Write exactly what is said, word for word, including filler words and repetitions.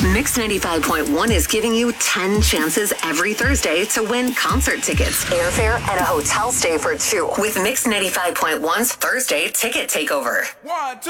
Mix ninety-five point one is giving you ten chances every Thursday to win concert tickets, airfare, and a hotel stay for two with Mix ninety-five point one's Thursday Ticket Takeover. One, two.